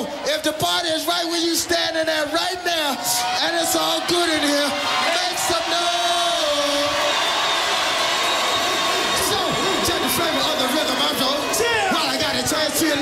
if the party is right where you standing at right now, and it's all good in here,